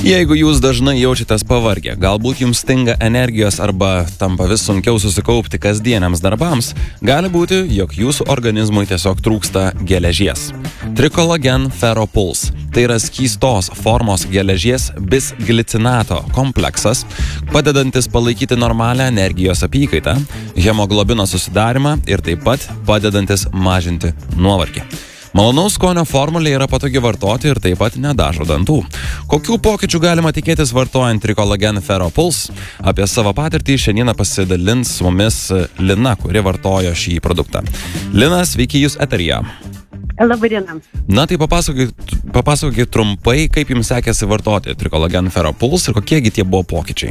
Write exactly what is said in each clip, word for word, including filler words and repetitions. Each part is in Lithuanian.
Jeigu jūs dažnai jaučiatės pavargę, galbūt jums stinga energijos arba tampa vis sunkiau susikaupti kasdieniams darbams, gali būti, jog jūsų organizmui tiesiog trūksta geležies. Trikolagen Ferropuls – tai yra skystos formos geležies bisglicinato kompleksas, padedantis palaikyti normalią energijos apykaitą, hemoglobino susidarimą ir taip pat padedantis mažinti nuovargį. Malonaus skonio formulė yra patogi vartoti ir taip pat nedažo dantų. Kokių pokyčių galima tikėtis vartojant Trikolagen Ferropuls? Apie savo patirtį šiandieną pasidalins su mumis Lina, kuri vartojo šį produktą. Lina, sveiki jūs eteryje. Labai diena. Na tai papasakokit, papasakokit trumpai, kaip jums sekėsi vartoti Trikolagen Ferropuls ir kokiegi tie buvo pokyčiai.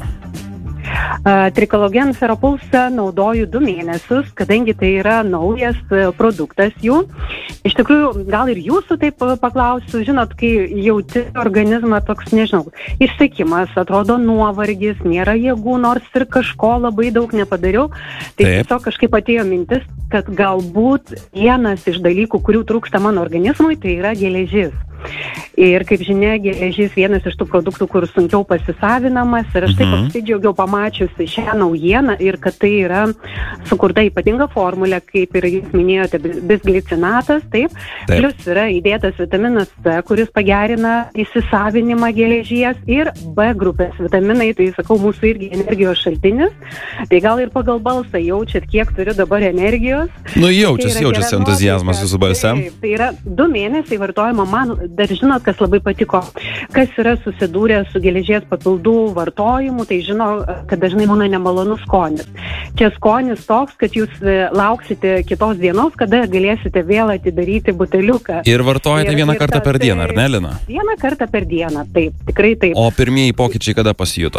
Uh, Trikolagen Ferropulsą naudoju du mėnesius, kadangi tai yra naujas uh, produktas jų. Iš tikrųjų, gal ir jūsų taip uh, paklausiu, žinot, kai jauti organizmą toks, nežinau, išsekimas, atrodo nuovargis, nėra jėgų, nors ir kažko labai daug nepadariau, tai Taip. tiesiog kažkaip atėjo mintis, kad galbūt vienas iš dalykų, kurių trūksta mano organizmui, tai yra geležis. Ir kaip žinia, geležis vienas iš tų produktų, kur sunkiau pasisavinamas, ir aš taip Mhm. apsidžiaugiau pamačiusi šią naujieną ir kad tai yra sukurta ypatinga formulė, kaip ir jūs minėjote, bisglicinatas, taip, Taip. Plius yra įdėtas vitaminas C, kuris pagerina įsisavinimą geležies, ir B grupės vitaminai, tai sakau, mūsų irgi energijos šaltinis. Tai gal ir pagal balsą jaučiat, kiek turiu dabar energijos. Nu Tai jaučiasi, yra jaučiasi gera entuziazmas nuotaika. jūsų balse. Taip, tai yra du mėnesiai vartojimo. Man dar žinot, kas labai patiko, kas yra susidūrę su geležies papildų vartojimu, tai žino, kad dažnai būna nemalonus skonis. Čia skonis toks, kad jūs e, lauksite kitos dienos, kada galėsite vėl atidaryti buteliuką. Ir vartojate Ir- vieną ir kartą tas- per dieną, ar ne, Lina? Vieną kartą per dieną, taip, tikrai taip. O pirmieji pokyčiai kada pasijuto?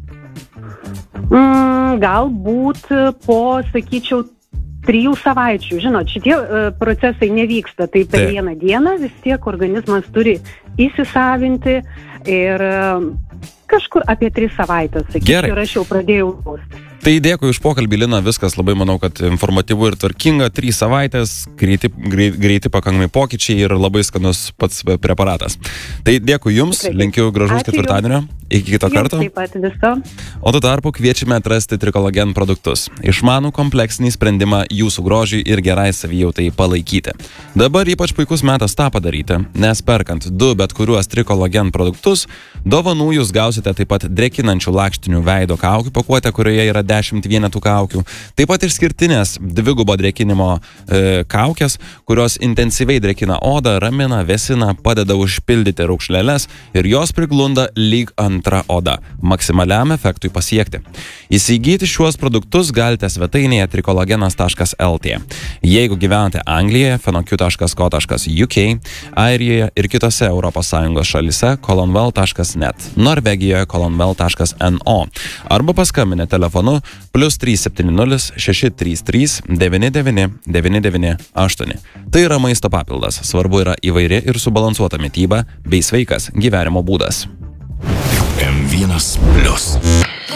Mm, galbūt po, sakyčiau, trijų savaičių. Žinot, šitie uh, procesai nevyksta, tai per Taip. vieną dieną vis tiek organizmas turi įsisavinti ir uh, kažkur apie tris savaitės, sakyčiau, Gerai. ir aš jau pradėjau jausti. Tai dėkui už pokalbį, Lina, viskas labai, manau, kad informatyvu ir tvarkinga, trys savaitės, greiti, greiti, greiti pakankamai pokyčiai ir labai skanus pats preparatas. Tai dėkui jums, Tikrai. linkiu gražaus Ačiū ketvirtadienio, iki kito Jums karto. taip pat viso. O tuo tarpu kviečiame atrasti Trikolagen produktus. Išmanų kompleksinį sprendimą jūsų grožiui ir gerai savijautai palaikyti. Dabar ypač puikus metas tą padaryti, nes perkant du bet kuriuos Trikolagen produktus, dovanų jūs gausite taip pat drekinančių lakštinių veido kaukių pakuotę, kurioje yra dešimt vienetų kaukių. Taip pat išskirtinės dvigubo drekinimo e, kaukės, kurios intensyviai drekina odą, ramina, vėsina, padeda užpildyti raukšleles ir jos priglunda lyg antra oda, maksimaliam efektui pasiekti. Įsigyti šiuos produktus galite svetainėje trikolagenas taškas el tė. Jeigu gyvenate Anglijoje, fenoq taškas ko taškas uk, Airijoje ir kitose Europos Sąjungos šalyse colonwell taškas net, Norvegijoje colonwell taškas no arba paskambinę telefonu plius trys septyni nulis šeši trys trys devyni devyni devyni devyni aštuoni. Tai yra maisto papildas. Svarbu yra įvairi ir subalansuota mityba bei sveikas gyvenimo būdas. M vienas plius.